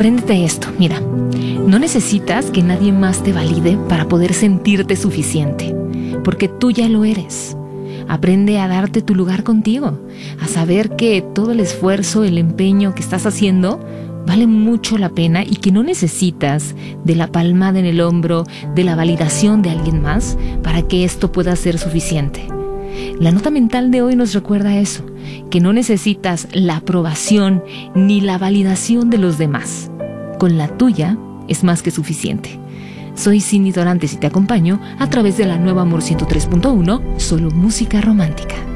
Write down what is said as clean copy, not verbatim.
Apréndete esto, mira, no necesitas que nadie más te valide para poder sentirte suficiente, porque tú ya lo eres. Aprende a darte tu lugar contigo, a saber que todo el esfuerzo, el empeño que estás haciendo vale mucho la pena y que no necesitas de la palmada en el hombro, de la validación de alguien más para que esto pueda ser suficiente. La nota mental de hoy nos recuerda eso, que no necesitas la aprobación ni la validación de los demás. Con la tuya es más que suficiente. Soy Cindy Dorantes y te acompaño a través de la Nueva Amor 103.1, solo música romántica.